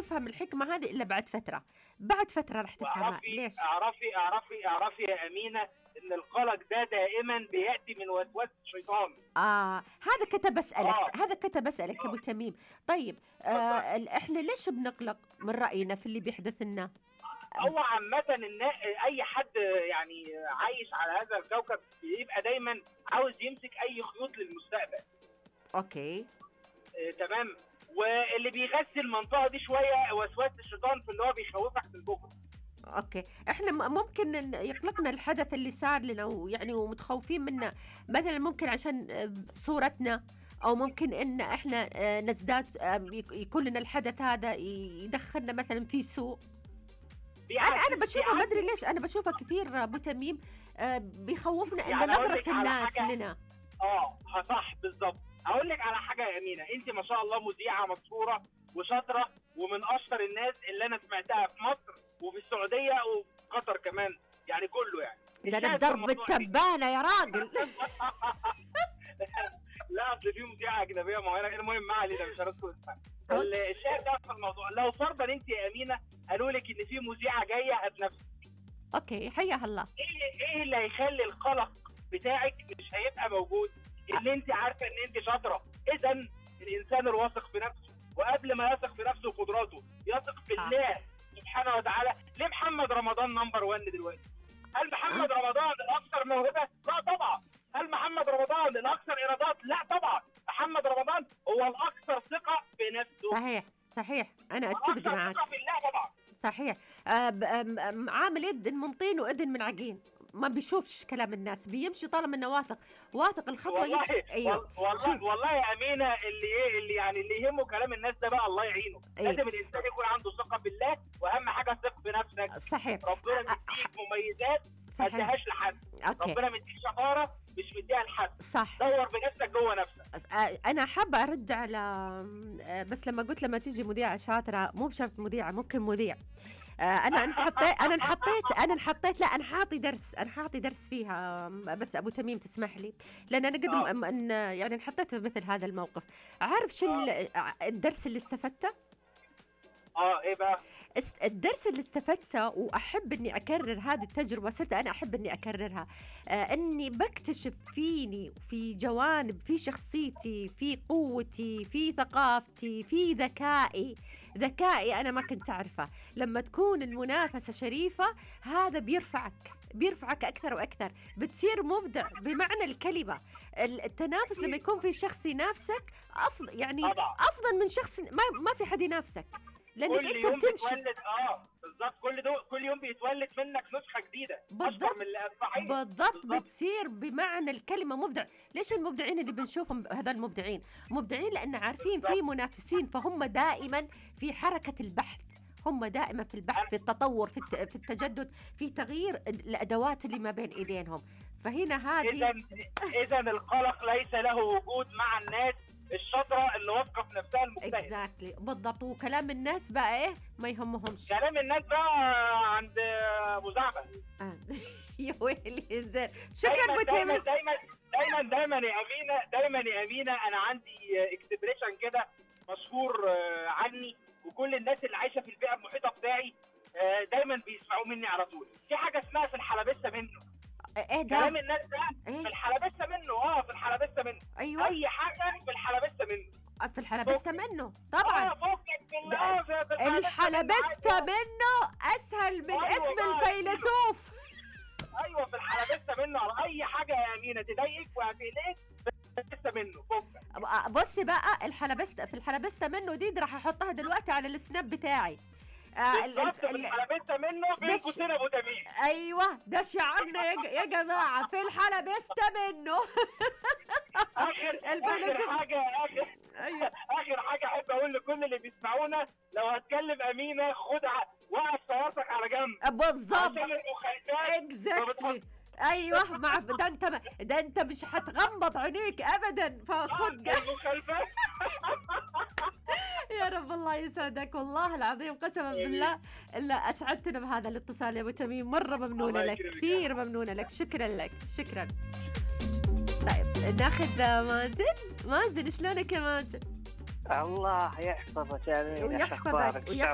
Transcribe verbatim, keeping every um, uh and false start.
تفهم الحكمة هذه إلا بعد فترة، بعد فترة راح تفهمها. واعرفي ليش؟ اعرفي اعرفي اعرفي يا امينه ان القلق ده دائما بياتي من وسوسه الشيطان. آه هذا كنت بسألك، اه هذا كنت بسألك يا أبو تميم. طيب اتفضل. آه ال- إحنا ليش بنقلق من رأينا في اللي بيحدث لنا؟ هو عامة إن أي حد يعني عايش على هذا الكوكب بيبقى دايما عاوز يمسك أي خيوط للمستقبل. أوكي. آه، تمام. واللي بيغذي المنطقة دي شوية وسوسة الشيطان في اللي هو بيخوفك من بكرة. اوكي، احنا م- ممكن إن يقلقنا الحدث اللي صار لنا ويعني ومتخوفين منه، مثلا ممكن عشان آه، صورتنا، او ممكن ان احنا آه، نزداد آه، يك- يكون لنا الحدث هذا ي- يدخلنا مثلا في سوء. انا بيعدي انا بشوفه ما بيعدي ادري ليش انا بشوفه كثير ابو تميم، آه، بيخوفنا ان يعني أقول لك نظرة على الناس حاجة. لنا. اه اه صح بالظبط. اقول لك على حاجه يا امينه، انت ما شاء الله مذيعه مشهوره وشاطره ومن اشطر الناس اللي انا سمعتها في مصر وفي السعوديه وفي قطر كمان، يعني كله يعني. ده انا الشاهد في في درب الموضوع ايه؟ التبانة يا راجل. لا اصل في مذيعه اجنبيه معينه، المهم ما علينا مش هنذكر اسمها. أوكي. الشاهد ده في الموضوع، لو فرضا انت يا امينه قالوا لك ان في مذيعه جايه هتنافسك، اوكي حياها الله. ايه ايه اللي هيخلي القلق بتاعك مش هيبقى موجود؟ ان انت عارفه ان انت شاطره. اذا الانسان الواثق في نفسه، وقبل ما يثق في نفسه وقدراته يثق في صح. الله سبحانه وتعالى. ليه محمد رمضان نمبر واحد دلوقتي؟ هل محمد رمضان الاكثر موهبه؟ لا طبعا. هل محمد رمضان الاكثر ايرادات؟ لا طبعا. محمد رمضان هو الاكثر ثقه بنفسه. صحيح صحيح، انا اتفق الاكثر معك. ثقه في الله طبعا. صحيح. آه ب- آم- آم- عامل يد من طين وإذن من عجين، ما بيشوفش كلام الناس، بيمشي طالما انه واثق، واثق الخطوه والله يمشي. ايوه وال- والله شوف. والله يا امينه، اللي ايه اللي يعني اللي يهمه كلام الناس ده بقى الله يعينه. أي. لازم الانسان يكون عنده ثقه بالله، واهم حاجه ثق بنفسك. صحيح. ربنا أ- مديك مميزات ما صحيح. اداهاش لحد. اوكي ربنا مديك شطاره مش مديها لحد. صح. دور بنفسك جوه نفسك. آه، انا حابه ارد على آه، بس لما قلت لما تيجي مذيعه شاطره، مو بشرط مذيعه، ممكن مذيع. آه، انا انحطيت انا انحطيت انا انحطيت لا انا حاعطي درس، انا حاعطي درس فيها. آم، بس ابو تميم تسمح لي، لان انا قد آه. م- ان يعني انحطيت في مثل هذا الموقف. عارف شو ال- الدرس اللي استفدته؟ اه ايه بقى؟ است- الدرس اللي استفدته، واحب اني اكرر هذه التجربه، صرت انا احب اني اكررها. آه اني بكتشف فيني، في جوانب في شخصيتي، في قوتي، في ثقافتي، في ذكائي. ذكائي انا ما كنت اعرفه. لما تكون المنافسه شريفه هذا بيرفعك، بيرفعك اكثر واكثر، بتصير مبدع بمعنى الكلمه. ال- التنافس لما يكون في شخص ينافسك افضل، يعني طبعا. افضل من شخص ما ما في حد ينافسك، لانك كل انت يوم بتمشي. بيتولد اه بالظبط. كل دو كل يوم بيتولد منك نسخه جديده بالضبط. اشطر من اللي قبل. بالضبط، بتصير بمعنى الكلمة مبدع. ليش المبدعين اللي بنشوفهم هذول مبدعين؟ مبدعين لأن عارفين في منافسين، فهم دائما في حركة البحث، هم دائما في البحث، في التطور، في الت- في التجدد، في تغيير الأدوات اللي ما بين إيدينهم. فهنا اذا هذه اذا القلق ليس له وجود مع الناس الشاطره اللي واثقه في نفسها المجتهده. اكزاكتلي بالضبط. وكلام الناس بقى ايه ما يهمهمش. كلام الناس بقى عند ابو زعبل. آه. يا ويلي زين. شكرا دايما ابو دايما تميم. دايما دايما دايما يا امينه، دايما يا امينه انا عندي اكسبريشن كده مشهور آه، عني، وكل الناس اللي عايشه في البيئه المحيطه بتاعي آه، دايما بيسمعوا مني على طول. في حاجه اسمها في الحلبسه منه. ايه ده؟ كلام الناس ده إيه؟ في الحلبسه منه. اه في الحلبسه منه. ايوه اي حاجه في الحلبسه منه. في الحلبسة منه اه طبعا. فكك من ده اه في في الحلبسة منه اسهل من أيوة اسم بقى. الفيلسوف. ايوه في الحلبسه منه. على اي حاجه يا امينه تضايقك وهتقلقك لسه منه فكك. بصي بقى، الحلبسة في الحلبسة منه دي, دي راح احطها دلوقتي على السناب بتاعي. آه ال- بالظبط ال- في ال- الحلبسه منه ده بين ش- قوسين ابو تميم. ايوه ده شعارنا يا, ج- يا جماعة، في الحلبسة منه. اخر اخر الفيلسوف. حاجه اخر ايوه اخر حاجه احب اقول لكل اللي بيسمعونا، لو هتكلم امينه خد ع- وقف سيارتك على جنب بالظبط. عشان المخالفات. اكزاكتلي. ايوه مع ده انت ما- ده انت مش هتغمض عينيك ابدا، فخد جنب. المخالفات. يا رب الله يسعدك، والله العظيم قسما بالله الا اسعدتنا بهذا الاتصال يا ابو تميم، مره ممنونه الله لك، يكرمك. كثير ممنونه لك، شكرا لك شكرا. طيب ناخذ مازن. مازن شلونك يا مازن؟ الله يحفظك يا أمينة، ويحفظك أخبارك؟ ويحفظك